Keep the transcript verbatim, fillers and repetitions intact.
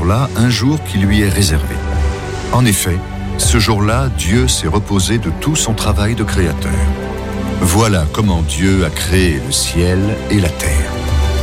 jour-là un jour qui lui est réservé. En effet, ce jour-là, Dieu s'est reposé de tout son travail de créateur. Voilà comment Dieu a créé le ciel et la terre.